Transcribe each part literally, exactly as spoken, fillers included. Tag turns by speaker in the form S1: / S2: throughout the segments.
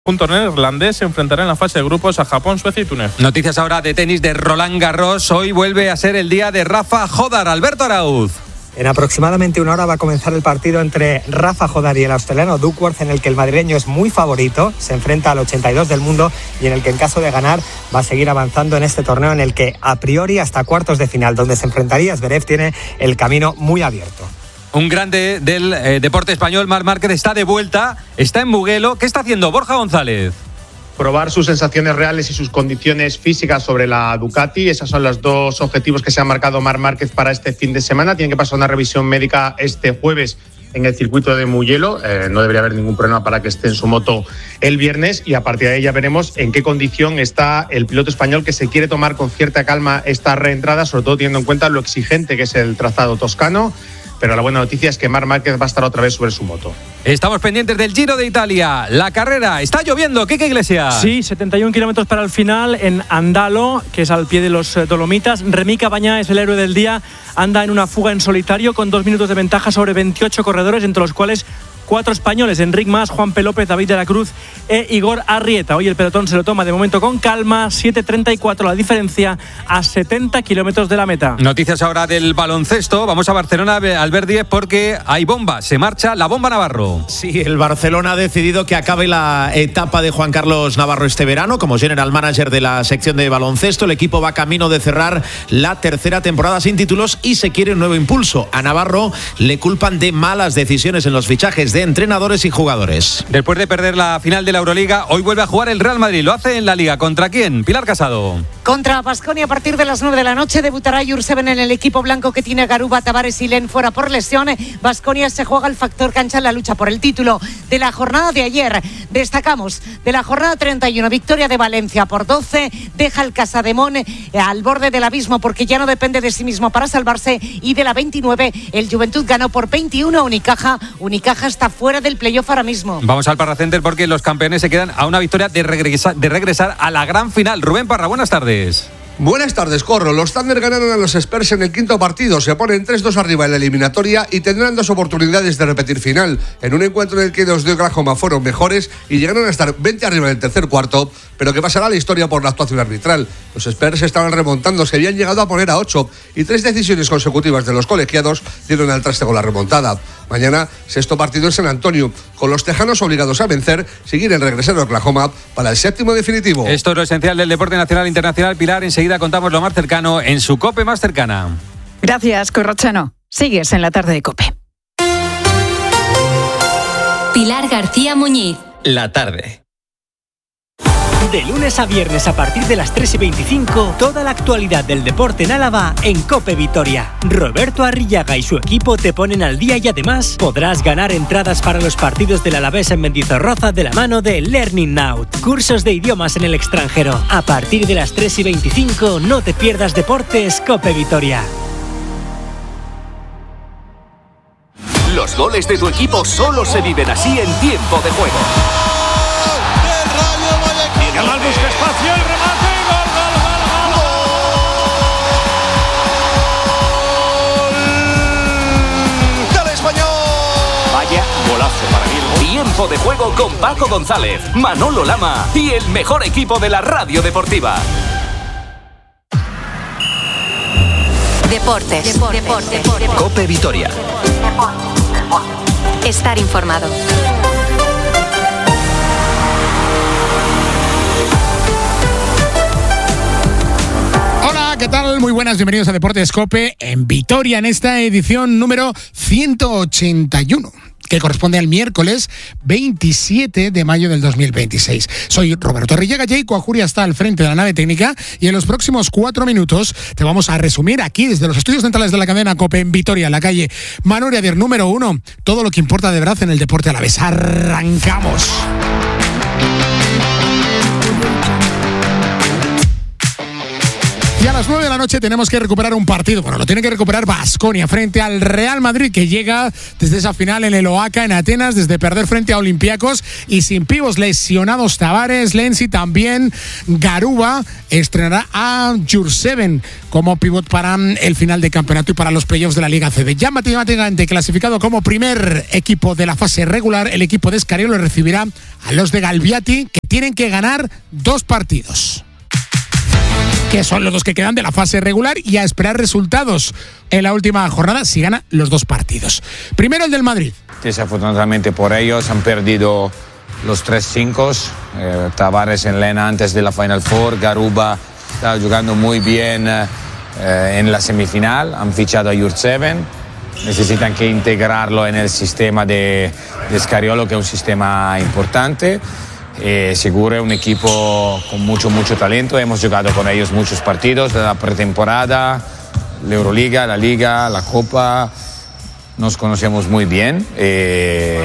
S1: Un torneo irlandés se enfrentará en la fase de grupos a Japón, Suecia y Túnez.
S2: Noticias ahora de tenis de Roland Garros. Hoy vuelve a ser el día de Rafa Jodar. Alberto Arauz.
S3: En aproximadamente una hora va a comenzar el partido entre Rafa Jodar y el australiano Duckworth, en el que el madrileño es muy favorito, se enfrenta al ochenta y dos del mundo y en el que en caso de ganar va a seguir avanzando en este torneo, en el que a priori hasta cuartos de final, donde se enfrentaría Zverev, tiene el camino muy abierto.
S2: Un grande del eh, deporte español, Marc Márquez, está de vuelta, está en Mugello. ¿Qué está haciendo Borja González?
S4: Probar sus sensaciones reales y sus condiciones físicas sobre la Ducati. Esos son los dos objetivos que se ha marcado Marc Márquez para este fin de semana. Tiene que pasar una revisión médica este jueves en el circuito de Mugello. Eh, no debería haber ningún problema para que esté en su moto el viernes y a partir de ahí ya veremos en qué condición está el piloto español, que se quiere tomar con cierta calma esta reentrada, sobre todo teniendo en cuenta lo exigente que es el trazado toscano. Pero la buena noticia es que Marc Márquez va a estar otra vez sobre su moto.
S2: Estamos pendientes del Giro de Italia. La carrera, está lloviendo, Quique Iglesias.
S5: Sí, setenta y un kilómetros para el final en Andalo, que es al pie de los Dolomitas. Remy Cabañá es el héroe del día. Anda en una fuga en solitario con dos minutos de ventaja sobre veintiocho corredores, entre los cuales cuatro españoles: Enric Mas, Juan P. López, David de la Cruz e Igor Arrieta. Hoy el pelotón se lo toma de momento con calma. siete treinta y cuatro la diferencia a setenta kilómetros de la meta.
S2: Noticias ahora del baloncesto. Vamos a Barcelona, Albert Díez, porque hay bomba. Se marcha la bomba Navarro.
S6: Sí, el Barcelona ha decidido que acabe la etapa de Juan Carlos Navarro este verano como general manager de la sección de baloncesto. El equipo va camino de cerrar la tercera temporada sin títulos y se quiere un nuevo impulso. A Navarro le culpan de malas decisiones en los fichajes de entrenadores y jugadores.
S2: Después de perder la final de la Euroliga, hoy vuelve a jugar el Real Madrid. Lo hace en la Liga. ¿Contra quién? Pilar Casado.
S7: Contra Baskonia a partir de las nueve de la noche. Debutará Jurseven en el equipo blanco, que tiene a Garuba, Tavares y Len fuera por lesión. Baskonia se juega el factor cancha en la lucha por el título de la jornada de ayer. Destacamos de la jornada treinta y uno, victoria de Valencia por doce. Deja el Casademón al borde del abismo porque ya no depende de sí mismo para salvarse. Y de la veintinueve, el Juventud ganó por veintiuno a Unicaja. Unicaja está fuera del playoff ahora mismo.
S2: Vamos al Parra Center porque los campeones se quedan a una victoria de regresar, de regresar a la gran final. Rubén Parra, buenas tardes.
S8: Buenas tardes, Corro. Los Thunder ganaron a los Spurs en el quinto partido. Se ponen tres dos arriba en la eliminatoria y tendrán dos oportunidades de repetir final. En un encuentro en el que los de Oklahoma fueron mejores y llegaron a estar veinte arriba en el tercer cuarto, pero que pasará la historia por la actuación arbitral. Los Spurs estaban remontando, se habían llegado a poner a ocho y tres decisiones consecutivas de los colegiados dieron al traste con la remontada. Mañana, sexto partido en San Antonio, con los tejanos obligados a vencer, seguir en regresar a Oklahoma para el séptimo definitivo.
S2: Esto es lo esencial del deporte nacional e internacional. Pilar, enseguida contamos lo más cercano en su COPE más cercana.
S9: Gracias, Corrochano. Sigues en la tarde de COPE.
S10: Pilar García Muñiz.
S11: La tarde.
S12: De lunes a viernes a partir de las tres y veinticinco, toda la actualidad del deporte en Álava en COPE Vitoria. Roberto Arrillaga y su equipo te ponen al día y además podrás ganar entradas para los partidos del Alavés en Mendizorroza de la mano de Learning Now. Cursos de idiomas en el extranjero. A partir de las tres y veinticinco, no te pierdas Deportes COPE Vitoria.
S13: Los goles de tu equipo solo se viven así en tiempo de juego.
S14: Yamal busca espacio, el remate, gol, gol, gol, gol, gol del Español.
S13: Vaya golazo para mí. Tiempo de juego con Paco González, Manolo Lama y el mejor equipo de la radio deportiva.
S10: Deportes. Deportes. Deportes. Deportes.
S11: COPE Vitoria.
S10: Estar informado.
S15: ¿Qué tal? Muy buenas, bienvenidos a Deportes COPE en Vitoria en esta edición número ciento ochenta y uno, que corresponde al miércoles veintisiete de mayo del dos mil veintiséis. Soy Roberto Arrillaga, Jayco Ajuria está al frente de la nave técnica y en los próximos cuatro minutos te vamos a resumir aquí desde los estudios centrales de la cadena COPE en Vitoria, en la calle Manuel Ader número uno, todo lo que importa de verdad en el deporte alavés. Arrancamos. Ya las nueve de la noche tenemos que recuperar un partido. Bueno, lo tiene que recuperar Baskonia frente al Real Madrid, que llega desde esa final en el Oaca, en Atenas, desde perder frente a Olympiacos y sin pivos lesionados Tavares, Lenzi, también Garuba estrenará a Jurseven como pivot para el final de campeonato y para los playoffs de la Liga C B. Ya matemáticamente clasificado como primer equipo de la fase regular, el equipo de Scariolo recibirá a los de Galviati, que tienen que ganar dos partidos, que son los dos que quedan de la fase regular, y a esperar resultados en la última jornada si gana los dos partidos. Primero el del Madrid.
S11: Desafortunadamente por ellos han perdido los tres cinco. Eh, Tavares en Lena antes de la Final Four, Garuba está jugando muy bien eh, en la semifinal, han fichado a Jurseven, necesitan que integrarlo en el sistema de, de Scariolo, que es un sistema importante. Eh, seguro es un equipo con mucho, mucho talento. Hemos jugado con ellos muchos partidos de la pretemporada, la Euroliga, la Liga, la Copa. Nos conocemos muy bien. Eh,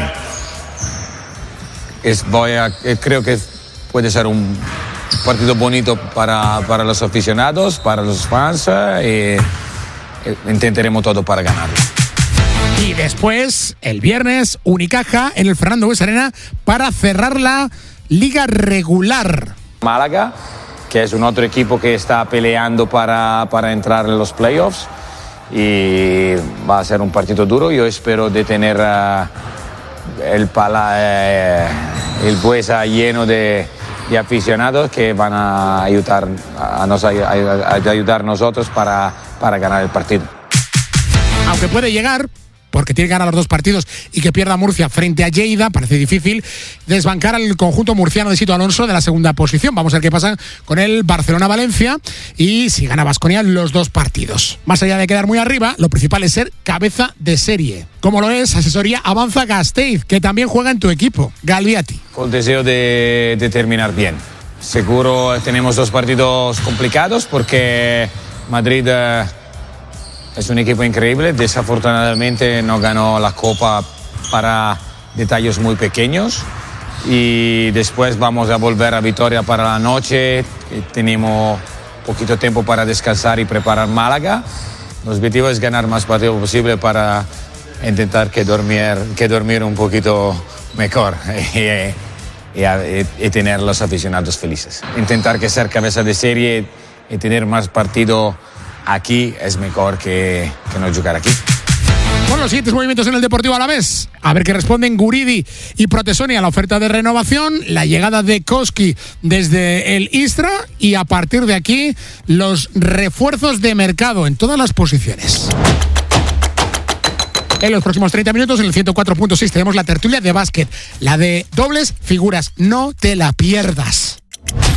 S11: es, voy a, eh, creo que puede ser un partido bonito para, para los aficionados, para los fans. Eh, eh, intentaremos todo para ganarlo.
S15: Y después, el viernes, Unicaja en el Fernando Buesa Arena para cerrar la Liga regular.
S11: Málaga, que es un otro equipo que está peleando para, para entrar en los playoffs, y va a ser un partido duro. Yo espero de tener uh, el, pala, uh, el Buesa lleno de, de aficionados que van a ayudar a, nos, a, a ayudar nosotros para, para ganar el partido.
S15: Aunque puede llegar, porque tiene que ganar los dos partidos, y que pierda Murcia frente a Lleida, parece difícil desbancar al conjunto murciano de Sito Alonso de la segunda posición. Vamos a ver qué pasa con el Barcelona-Valencia y si gana Baskonia los dos partidos. Más allá de quedar muy arriba, lo principal es ser cabeza de serie, como lo es Asesoría Avanza Gasteiz, que también juega en tu equipo, Galviati.
S11: Con deseo de, de terminar bien. Seguro tenemos dos partidos complicados porque Madrid eh, es un equipo increíble. Desafortunadamente no ganó la Copa para detalles muy pequeños, y después vamos a volver a Vitoria para la noche. Tenemos poquito tiempo para descansar y preparar Málaga. El objetivo es ganar más partidos posible para intentar que dormir, que dormir un poquito mejor y, y, y tener los aficionados felices. Intentar que ser cabeza de serie y tener más partidos aquí es mejor que, que no jugar aquí.
S15: Con los siguientes movimientos en el Deportivo Alavés, a ver qué responden Guridi y Protesoni a la oferta de renovación, la llegada de Koski desde el Istra, y a partir de aquí los refuerzos de mercado en todas las posiciones. En los próximos treinta minutos, en el ciento cuatro punto seis, tenemos la tertulia de básquet, la de dobles figuras. No te la pierdas.